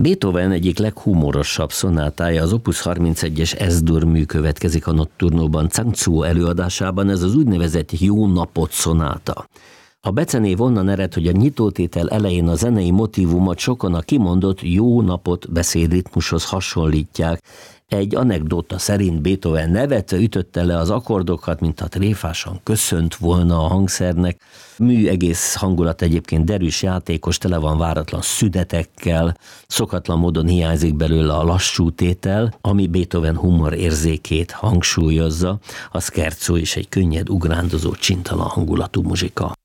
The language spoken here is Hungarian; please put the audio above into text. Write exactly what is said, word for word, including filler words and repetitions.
Beethoven egyik leghumorosabb szonátája, az Opus harmincegyes Es-dur mű következik a Nocturnóban Zhang-Zuo előadásában, ez az úgynevezett Jó napot szonáta. A becenév onnan ered, hogy a nyitótétel elején a zenei motívumot sokan a kimondott jó napot beszédritmushoz hasonlítják. Egy anekdóta szerint Beethoven nevetve ütötte le az akkordokat, mintha tréfásan köszönt volna a hangszernek. Mű egész hangulat egyébként derűs, játékos, tele van váratlan szünetekkel, szokatlan módon hiányzik belőle a lassú tétel, ami Beethoven humor érzékét hangsúlyozza. A scherzo is egy könnyed, ugrándozó, csintalan hangulatú muzsika.